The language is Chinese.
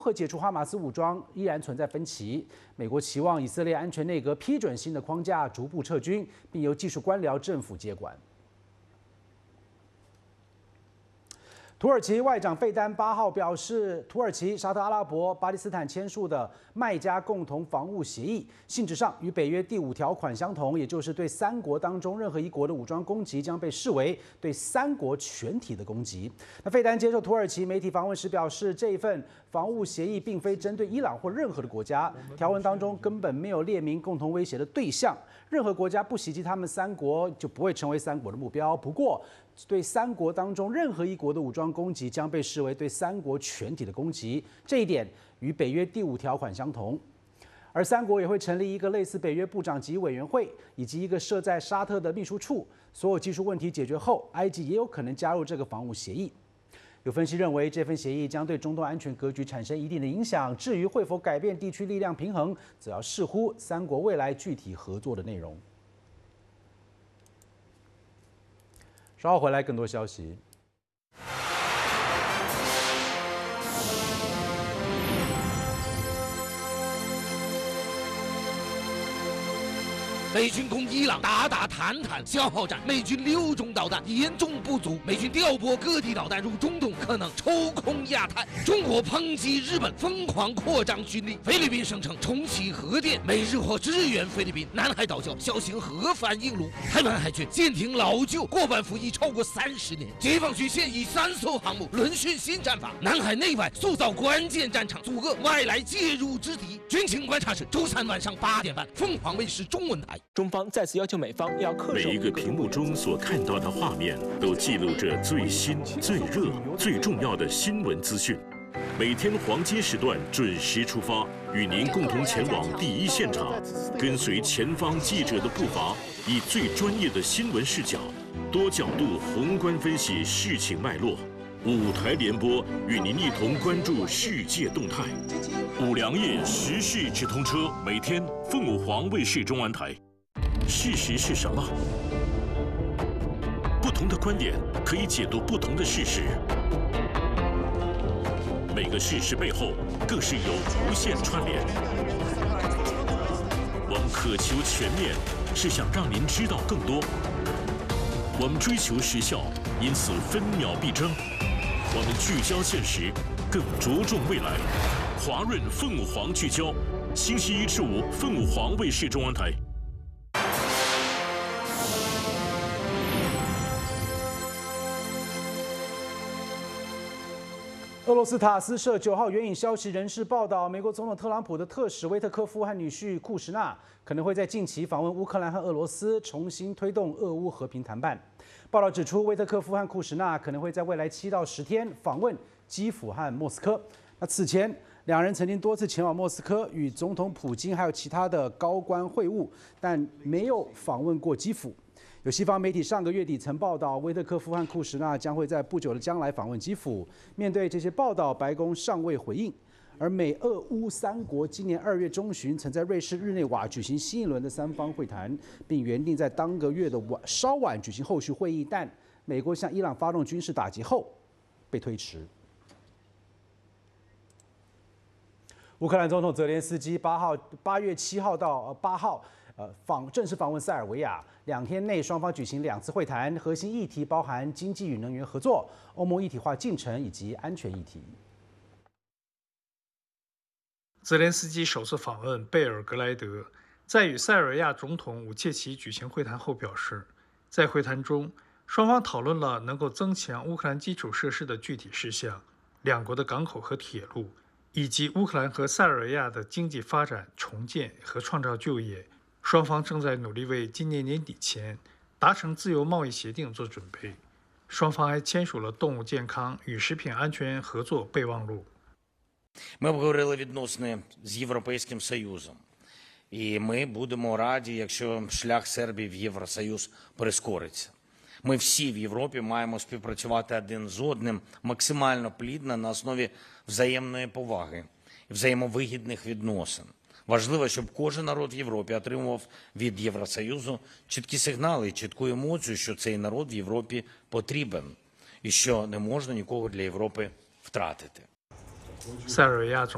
和解除哈马斯武装依然存在分歧。美国期望以色列安全内阁批准新的框架，逐步撤军，并由技术官僚政府接管。土耳其外长费丹8号表示，土耳其、沙特阿拉伯、巴基斯坦签署的麦加共同防务协议，性质上与北约第5条款相同，也就是对3国当中任何一国的武装攻击将被视为对3国全体的攻击。那费丹接受土耳其媒体访问时表示，这一份防务协议并非针对伊朗或任何的国家，条文当中根本没有列明共同威胁的对象，任何国家不袭击他们3国就不会成为3国的目标。不过，对3国当中任何一国的武装攻击将被视为对3国全体的攻击，这一点与北约第5条款相同。而3国也会成立一个类似北约部长级委员会，以及一个设在沙特的秘书处。所有技术问题解决后，埃及也有可能加入这个防务协议。有分析认为，这份协议将对中东安全格局产生一定的影响。至于会否改变地区力量平衡，则要视乎3国未来具体合作的内容。稍后回来更多消息。 美军攻伊朗，打坦坦，消耗战。美军6种导弹严重不足，美军调拨各地导弹入中东，可能抽空亚太。中国抨击日本疯狂扩张军力，菲律宾声称重启核电，美日或支援菲律宾。南海岛礁小型核反应炉，台湾海军舰艇老旧，过半服役超过30年。解放军现役3艘航母轮训新战法，南海内外塑造关键战场，阻遏外来介入之敌。军情观察室周3晚上8点半，凤凰卫视中文台。 中方再次要求美方要恪守。 每一个屏幕中所看到的画面，都记录着最新、最热、最重要的新闻资讯。每天黄金时段准时出发，与您共同前往第一现场，跟随前方记者的步伐，以最专业的新闻视角，多角度宏观分析事情脉络。5台联播，与您一同关注世界动态。5粮液时事直通车，每天凤凰卫视中文台。事实是什么？不同的观点可以解读不同的事实。每个事实背后更是有无限串联。我们渴求全面，是想让您知道更多。我们追求时效，因此分秒必争。我们聚焦现实，更着重未来。华润凤凰聚焦，星期1至5，凤凰卫视中文台。 俄罗斯塔斯社9号援引消息人士报道，美国总统特朗普的特使威特科夫和女婿库什纳可能会在近期访问乌克兰和俄罗斯，重新推动俄乌和平谈判。报道指出，威特科夫和库什纳可能会在未来7到10天访问基辅和莫斯科。那此前，两人曾经多次前往莫斯科与总统普京还有其他的高官会晤，但没有访问过基辅。有西方媒体上个月底曾报道，威特科夫和库什纳将会在不久的将来访问基辅。面对这些报道，白宫尚未回应。而美、俄、乌3国今年2月中旬曾在瑞士日内瓦举行新一轮的3方会谈，并原定在当个月的稍晚举行后续会议，但美国向伊朗发动军事打击后被推迟。乌克兰总统泽连斯基8月7号到8号正式访问塞尔维亚，2天内双方举行2次会谈，核心议题包含经济与能源合作、欧盟一体化进程以及安全议题。 泽连斯基首次访问贝尔格莱德，在与塞尔维亚总统武切奇举行会谈后表示，在会谈中，双方讨论了能够增强乌克兰基础设施的具体事项、两国的港口和铁路，以及乌克兰和塞尔维亚的经济发展、重建和创造就业。双方正在努力为今年年底前达成自由贸易协定做准备。双方还签署了动物健康与食品安全合作备忘录。 Ми обговорили відносини з Європейським Союзом, і ми будемо раді, якщо шлях Сербії в Євросоюз прискориться. Ми всі в Європі маємо співпрацювати один з одним максимально плідно на основі взаємної поваги і взаємовигідних відносин. Важливо, щоб кожен народ в Європі отримував від Євросоюзу чіткі сигнали і чітку емоцію, що цей народ в Європі потрібен і що не можна нікого для Європи втратити. 塞尔维亚总